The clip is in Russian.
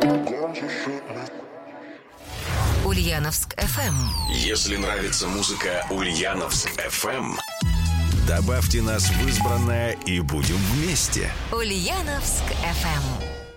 Ульяновск FM. Если нравится музыка Ульяновск FM, добавьте нас в избранное и будем вместе. Ульяновск FM.